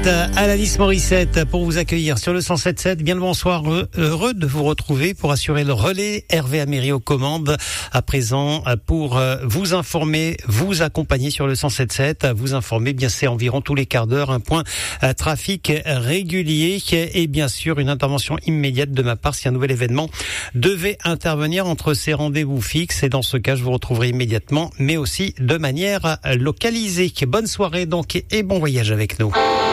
Alanis Morissette pour vous accueillir sur le 107.7. Bien le bonsoir, heureux de vous retrouver pour assurer le relais. Hervé Améry aux commandes à présent pour vous informer, vous accompagner sur le 107.7. Vous informer, bien c'est environ tous les quarts d'heure un point trafic régulier et bien sûr une intervention immédiate de ma part si un nouvel événement devait intervenir entre ces rendez-vous fixes. Et dans ce cas, je vous retrouverai immédiatement, mais aussi de manière localisée. Bonne soirée donc et bon voyage avec nous.